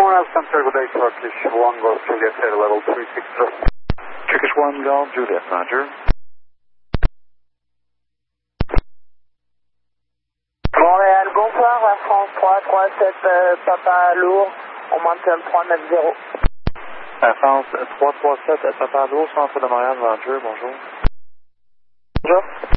Memorial Center, good day, Turkish 1 Golf Juliet, level 360. Turkish 1 Golf Juliet, Roger. Montréal, bonsoir, Air France 337 Papa Lourd, on maintient 390. Air France 337 Papa Lourd, centre de Montréal, Roger, bonjour. Bonjour.